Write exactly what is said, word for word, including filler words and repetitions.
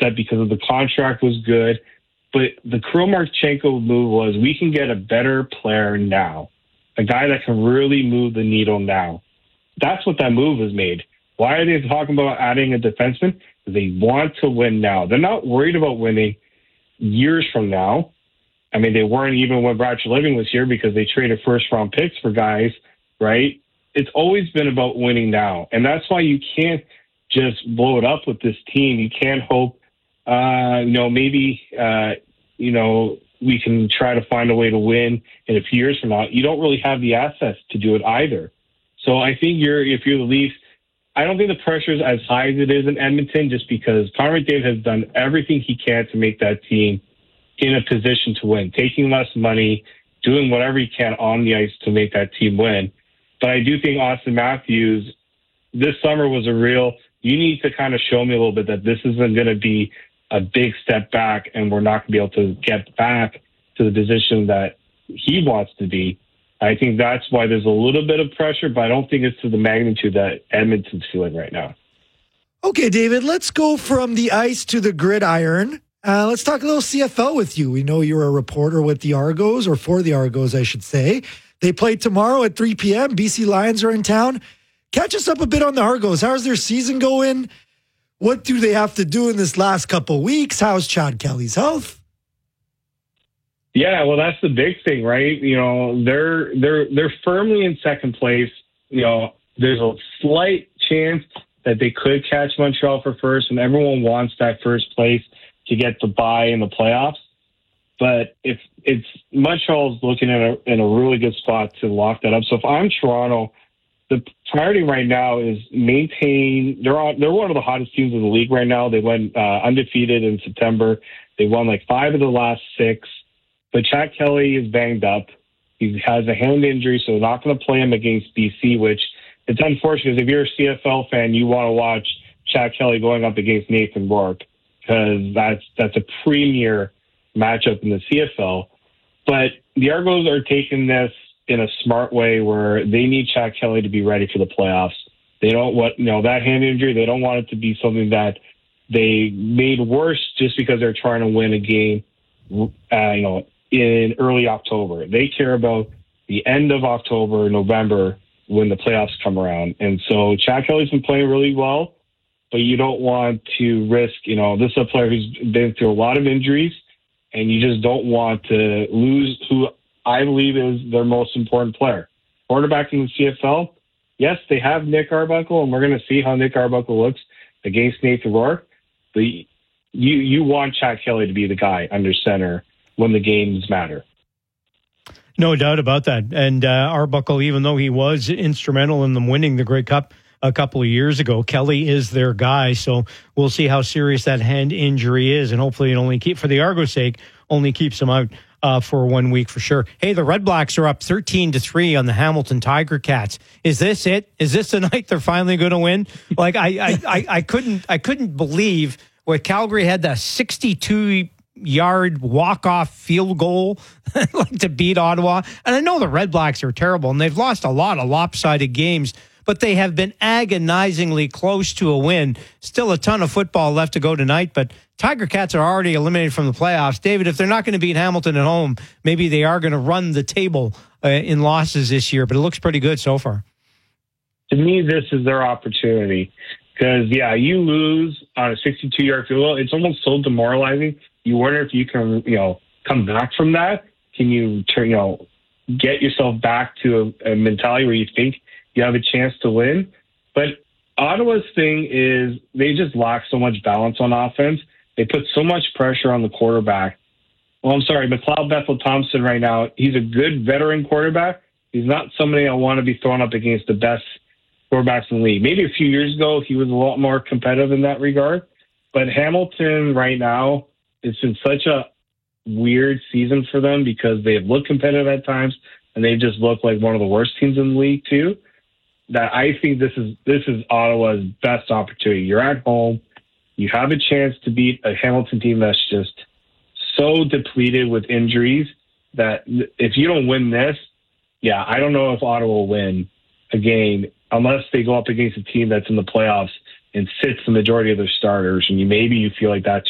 upset because of the contract was good. But the Kirill Marchenko move was, we can get a better player now, a guy that can really move the needle now. That's what that move was made. Why are they talking about adding a defenseman? They want to win now. They're not worried about winning years from now. I mean, they weren't even when Brad Living was here because they traded first-round picks for guys, right? It's always been about winning now. And that's why you can't just blow it up with this team. You can't hope, uh, you know, maybe, uh, you know, we can try to find a way to win in a few years from now. You don't really have the assets to do it either. So I think you're, if you're the Leafs, I don't think the pressure is as high as it is in Edmonton just because Connor McDavid has done everything he can to make that team in a position to win, taking less money, doing whatever he can on the ice to make that team win. But I do think Austin Matthews, this summer was a real, you need to kind of show me a little bit that this isn't going to be a big step back and we're not going to be able to get back to the position that he wants to be. I think that's why there's a little bit of pressure, but I don't think it's to the magnitude that Edmonton's feeling right now. Okay, David, let's go from the ice to the gridiron. Uh, let's talk a little C F L with you. We know you're a reporter with the Argos, or for the Argos, I should say. They play tomorrow at three p.m. B C Lions are in town. Catch us up a bit on the Argos. How's their season going? What do they have to do in this last couple of weeks? How's Chad Kelly's health? Yeah, well, that's the big thing, right? You know, they're they're they're firmly in second place. You know, there's a slight chance that they could catch Montreal for first, and everyone wants that first place to get the bye in the playoffs. But if it's Montreal's looking at a, in a really good spot to lock that up. So if I'm Toronto, the priority right now is maintain. They're on, they're one of the hottest teams in the league right now. They went uh, undefeated in September. They won like five of the last six. But Chad Kelly is banged up. He has a hand injury, so they're not going to play him against B C, which it's unfortunate. If you're a C F L fan, you want to watch Chad Kelly going up against Nathan Rourke because that's that's a premier matchup in the C F L. But the Argos are taking this in a smart way where they need Chad Kelly to be ready for the playoffs. They don't want, you know, that hand injury, they don't want it to be something that they made worse just because they're trying to win a game, uh, you know, in early October. They care about the end of October, November, when the playoffs come around. And so Chad Kelly's been playing really well, but you don't want to risk, you know, this is a player who's been through a lot of injuries, and you just don't want to lose who I believe is their most important player. Quarterback in the C F L, yes, they have Nick Arbuckle, and we're going to see how Nick Arbuckle looks against Nathan Rourke. But you, you want Chad Kelly to be the guy under center when the games matter. No doubt about that. And uh, Arbuckle, even though he was instrumental in them winning the Grey Cup a couple of years ago, Kelly is their guy. So we'll see how serious that hand injury is. And hopefully it only keep, for the Argos' sake, only keeps him out uh, for one week for sure. Hey, the Red Blacks are up thirteen to three on the Hamilton Tiger Cats. Is this it? Is this the night they're finally going to win? Like I, I, I, I couldn't, I couldn't believe what Calgary had that sixty-two yard walk-off field goal like to beat Ottawa. And I know the Red Blacks are terrible, and they've lost a lot of lopsided games, but they have been agonizingly close to a win. Still a ton of football left to go tonight, but Tiger Cats are already eliminated from the playoffs. David, if they're not going to beat Hamilton at home, maybe they are going to run the table uh, in losses this year, but it looks pretty good so far. To me, this is their opportunity because, yeah, you lose on a sixty-two yard field goal. It's almost so demoralizing. You wonder if you can, you know, come back from that. Can you, turn, you know, get yourself back to a, a mentality where you think you have a chance to win? But Ottawa's thing is they just lack so much balance on offense. They put so much pressure on the quarterback. Well, I'm sorry, McLeod Bethel Thompson right now, he's a good veteran quarterback. He's not somebody I want to be thrown up against the best quarterbacks in the league. Maybe a few years ago, he was a lot more competitive in that regard. But Hamilton right now, it's been such a weird season for them because they've looked competitive at times and they just look like one of the worst teams in the league too. That I think this is this is Ottawa's best opportunity. You're at home. You have a chance to beat a Hamilton team that's just so depleted with injuries that if you don't win this, yeah, I don't know if Ottawa will win a game unless they go up against a team that's in the playoffs and sits the majority of their starters, and you maybe you feel like that's